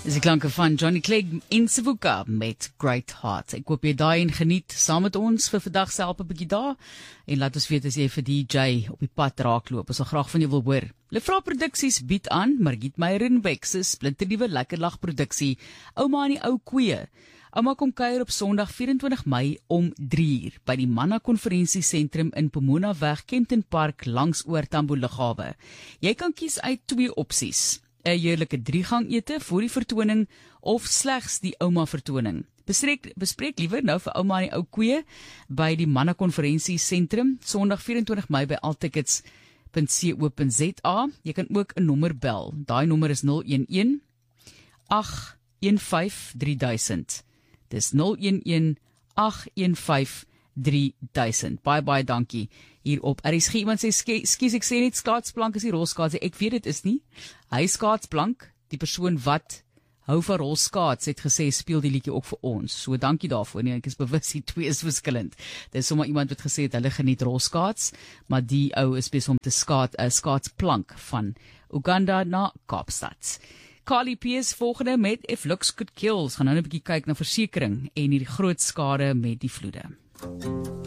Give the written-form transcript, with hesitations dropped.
Dis die klanke van Johnny Clegg en Sivuka met Great Heart. Ek hoop jy daai en geniet saam met ons vir vandag se help 'n bietjie daar. En laat ons weet as jy vir DJ op die pad raakloop. Ons sal graag van jou wil hoor. Lefra Produksies bied aan Margriet Meyer en Beck se splinternuwe lekker lag produksie Ouma en die ou koeie. Ouma kom kuier op Sondag 24 Mei om 3:00 by die Manna Konferensiesentrum in Pomona Weg, Kempton Park langs oor Tambo Lughawe. Jy kan kies uit 2 opsies. 'n heerlike 3-gang ete voor die vertoning of slegs die ouma vertoning. Bespreek liewer nou vir Ouma en die ou koeie by die Manna Konferensiesentrum Sondag 24 Mei by alttickets.co.za. Jy kan ook 'n nommer bel. Daai nommer is 011 815 3000. Dis 011 815 3000. Baie dankie hier op RSG. Iemand sê, skies, ek sê net skaatsplank is die rolskaats. Ek weet dit is nie. Hy skaatsblank, die persoon wat hou van rolskaats, het gesê, speel die liedjie ook vir ons. So dankie daarvoor. Nee, ek is bewus, die 2 is verskillend. Dit is sommer iemand wat gesê het, hulle geniet rolskaats, maar die ou is besig om te skaatsplank van Uganda na Kaapstad. Carly Pearce volgende met If Looks Could Kill. Ons gaan nou 'n bietjie kyk na versekering en hierdie groot skade met die vloede.